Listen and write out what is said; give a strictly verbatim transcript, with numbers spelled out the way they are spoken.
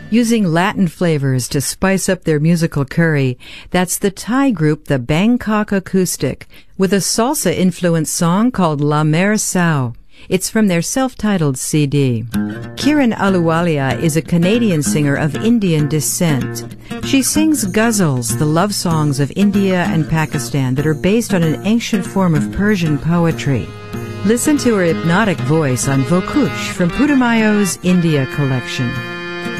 Using Latin flavors to spice up their musical curry, that's the Thai group The Bangkok Acoustic, with a salsa-influenced song called La Mer Sao. It's from their self-titled C D. Kiran Ahluwalia is a Canadian singer of Indian descent. She sings ghazals, the love songs of India and Pakistan that are based on an ancient form of Persian poetry. Listen to her hypnotic voice on Vokush from Putumayo's India collection.